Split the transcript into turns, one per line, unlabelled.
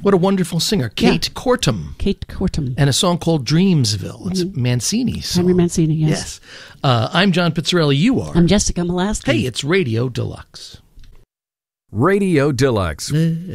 What a wonderful singer. Kate Kortum.
Kate Kortum.
And a song called Dreamsville. It's Mancini's song.
Henry Mancini, yes.
I'm John Pizzarelli. You are?
I'm Jessica Molaski.
Hey, it's Radio Deluxe.
Radio Deluxe.